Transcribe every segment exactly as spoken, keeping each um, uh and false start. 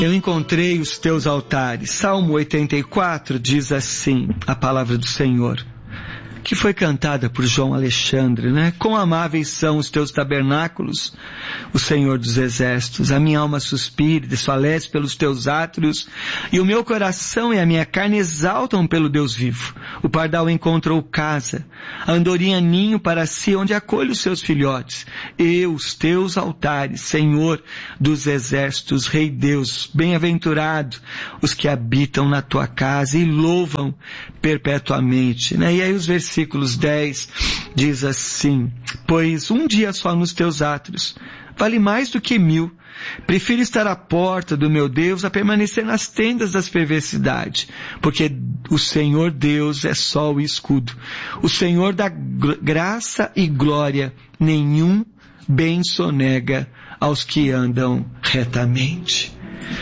Eu encontrei os teus altares. Salmo oitenta e quatro diz assim, a palavra do Senhor, que foi cantada por João Alexandre, né? Quão amáveis são os teus tabernáculos, o Senhor dos exércitos. A minha alma suspira e desfalece pelos teus átrios, e o meu coração e a minha carne exaltam pelo Deus vivo. O pardal encontrou casa, a andorinha ninho para si, onde acolhe os seus filhotes. E os teus altares, Senhor dos exércitos, Rei Deus, bem-aventurado os que habitam na tua casa e louvam perpetuamente, né? E aí os versículos dez diz assim, pois um dia só nos teus átrios vale mais do que mil. Prefiro estar à porta do meu Deus a permanecer nas tendas das perversidades, porque o Senhor Deus é sol e escudo. O Senhor dá graça e glória, nenhum bem sonega aos que andam retamente.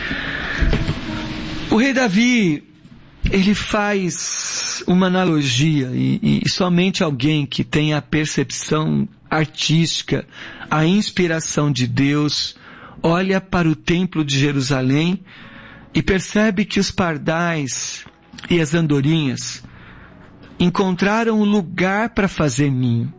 O rei Davi, ele faz uma analogia e, e somente alguém que tem a percepção artística, a inspiração de Deus, olha para o templo de Jerusalém e percebe que os pardais e as andorinhas encontraram um lugar para fazer ninho.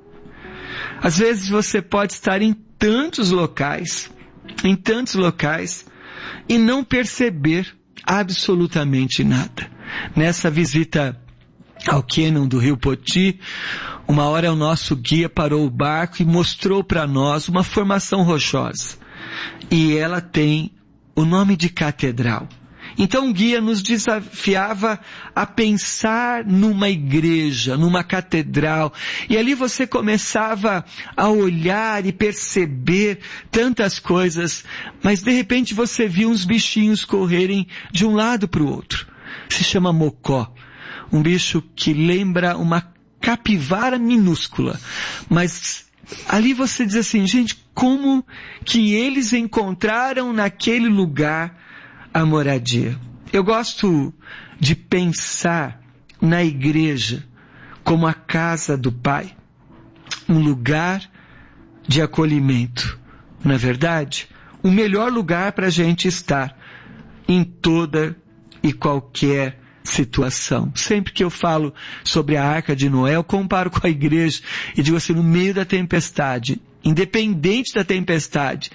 Às vezes você pode estar em tantos locais, em tantos locais, e não perceber absolutamente nada. Nessa visita ao cânion do Rio Poti, uma hora o nosso guia parou o barco e mostrou para nós uma formação rochosa. E ela tem o nome de catedral. Então o guia nos desafiava a pensar numa igreja, numa catedral. E ali você começava a olhar e perceber tantas coisas, mas de repente você viu uns bichinhos correrem de um lado para o outro. Se chama mocó. Um bicho que lembra uma capivara minúscula. Mas ali você diz assim, gente, como que eles encontraram naquele lugar a moradia? Eu gosto de pensar na igreja como a casa do Pai, um lugar de acolhimento. Na verdade, o melhor lugar para a gente estar em toda e qualquer situação. Sempre que eu falo sobre a Arca de Noé, eu comparo com a igreja e digo assim, no meio da tempestade, independente da tempestade,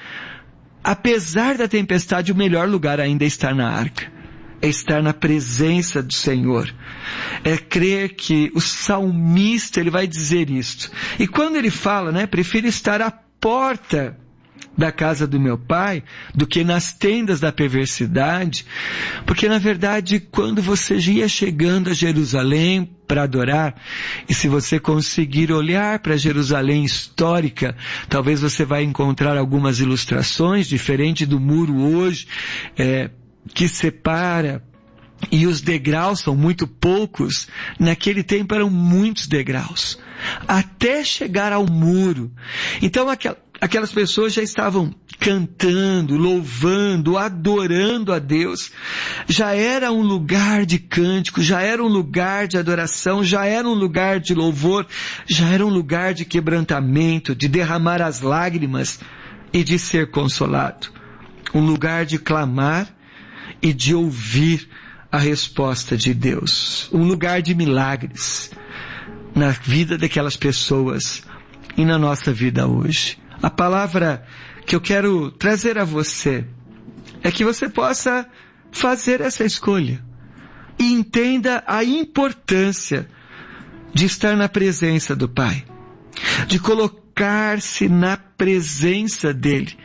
apesar da tempestade, o melhor lugar ainda é estar na arca. É estar na presença do Senhor. É crer que o salmista, ele vai dizer isto. E quando ele fala, né, prefiro estar à porta da casa do meu pai do que nas tendas da perversidade, porque na verdade quando você ia chegando a Jerusalém para adorar, e se você conseguir olhar para Jerusalém histórica, talvez você vai encontrar algumas ilustrações, diferente do muro hoje, é, que separa, e os degraus são muito poucos. Naquele tempo eram muitos degraus, até chegar ao muro. Então aquela Aquelas pessoas já estavam cantando, louvando, adorando a Deus. Já era um lugar de cântico, já era um lugar de adoração, já era um lugar de louvor, já era um lugar de quebrantamento, de derramar as lágrimas e de ser consolado. Um lugar de clamar e de ouvir a resposta de Deus. Um lugar de milagres na vida daquelas pessoas e na nossa vida hoje. A palavra que eu quero trazer a você é que você possa fazer essa escolha e entenda a importância de estar na presença do Pai, de colocar-se na presença dEle.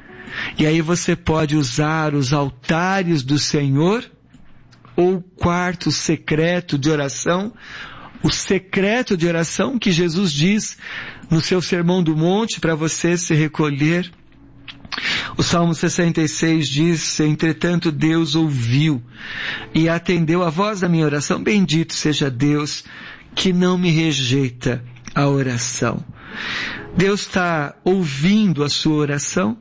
E aí você pode usar os altares do Senhor ou o quarto secreto de oração, o secreto de oração que Jesus diz no seu Sermão do Monte para você se recolher. O Salmo sessenta e seis diz, entretanto Deus ouviu e atendeu a voz da minha oração. Bendito seja Deus que não me rejeita a oração. Deus está ouvindo a sua oração.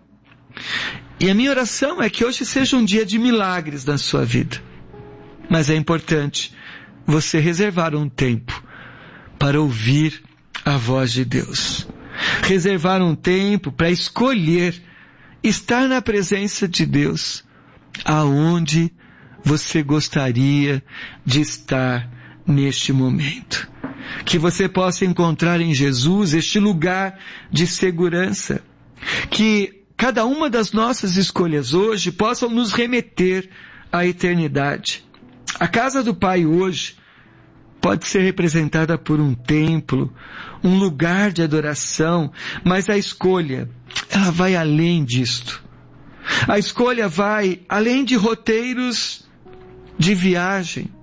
E a minha oração é que hoje seja um dia de milagres na sua vida. Mas é importante você reservar um tempo para ouvir a voz de Deus. Reservar um tempo para escolher estar na presença de Deus aonde você gostaria de estar neste momento. Que você possa encontrar em Jesus este lugar de segurança. Que cada uma das nossas escolhas hoje possam nos remeter à eternidade. A casa do Pai hoje pode ser representada por um templo, um lugar de adoração, mas a escolha, ela vai além disto. A escolha vai além de roteiros de viagem.